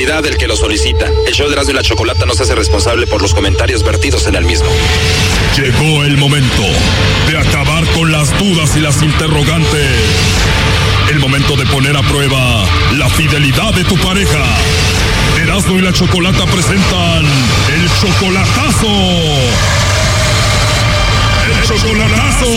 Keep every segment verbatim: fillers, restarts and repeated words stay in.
responsabilidad del que lo solicita. El show de Erasmo y la Chocolata no se hace responsable por los comentarios vertidos en el mismo. Llegó el momento de acabar con las dudas y las interrogantes. El momento de poner a prueba la fidelidad de tu pareja. Erasmo y la Chocolata presentan el chocolatazo. ¡El chocolatazo!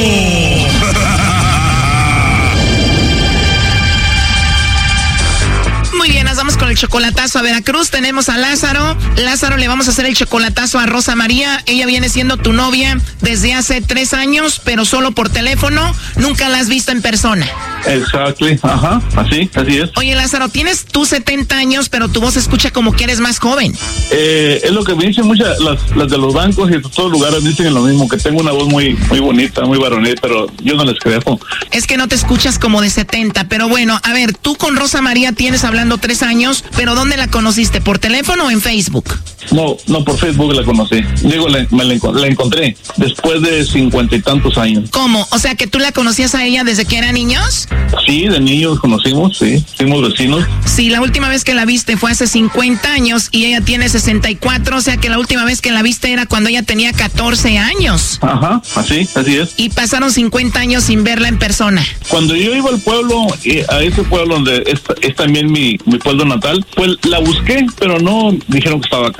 Muy bien, nos vamos con el chocolatazo a Veracruz. Tenemos a Lázaro. Lázaro, le vamos a hacer el chocolatazo a Rosa María. Ella viene siendo tu novia desde hace tres años, pero solo por teléfono. Nunca la has visto en persona. Exacto, ajá, así, así es. Oye, Lázaro, tienes tú setenta años, pero tu voz se escucha como que eres más joven. Eh, es lo que me dicen muchas, las, las de los bancos y de todos lugares dicen lo mismo, que tengo una voz muy, muy bonita, muy varonil, pero yo no les creo. Es que no te escuchas como de setenta, pero bueno, a ver, tú con Rosa María tienes hablando tres años, pero ¿dónde la conociste? ¿Por teléfono o en Facebook? No, no, por Facebook la conocí. Digo, la, me la, la encontré después de cincuenta y tantos años. ¿Cómo? O sea, que tú la conocías a ella desde que eran niños. Sí, de niños conocimos, sí, fuimos vecinos. Sí, la última vez que la viste fue hace cincuenta años y ella tiene sesenta y cuatro, o sea que la última vez que la viste era cuando ella tenía catorce años. Ajá, así, así es. Y pasaron cincuenta años sin verla en persona. Cuando yo iba al pueblo, eh, a ese pueblo donde es, es también mi, mi pueblo natal, pues la busqué, pero no dijeron que estaba acá.